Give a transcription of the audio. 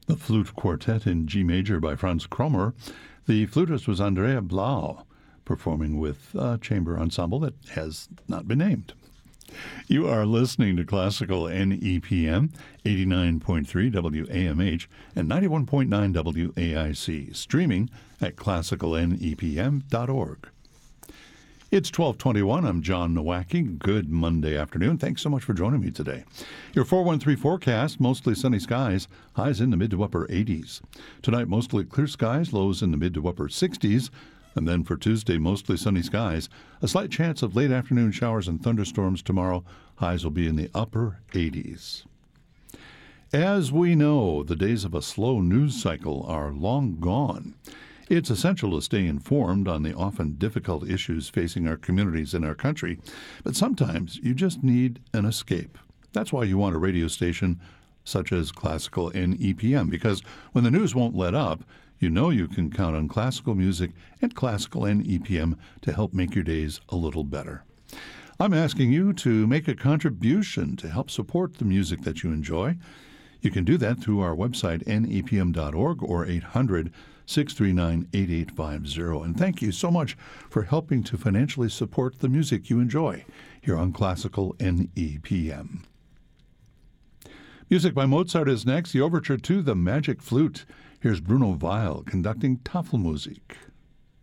The Flute Quartet in G major by Franz Kromer. The flutist was Andrea Blau, performing with a chamber ensemble that has not been named. You are listening to Classical NEPM, 89.3 WAMH and 91.9 WAIC, streaming at classicalnepm.org. It's 12:21. I'm John Nowacki. Good Monday afternoon. Thanks so much for joining me today. Your 413 forecast, mostly sunny skies, highs in the mid to upper 80s. Tonight, mostly clear skies, lows in the mid to upper 60s. And then for Tuesday, mostly sunny skies. A slight chance of late afternoon showers and thunderstorms tomorrow. Highs will be in the upper 80s. As we know, the days of a slow news cycle are long gone. It's essential to stay informed on the often difficult issues facing our communities and our country, but sometimes you just need an escape. That's why you want a radio station such as Classical NEPM, because when the news won't let up, you know you can count on classical music and Classical NEPM to help make your days a little better. I'm asking you to make a contribution to help support the music that you enjoy. You can do that through our website, nepm.org, or 800-639-8850. And thank you so much for helping to financially support the music you enjoy here on Classical NEPM. Music by Mozart is next, the overture to The Magic Flute. Here's Bruno Weil conducting Tafelmusik.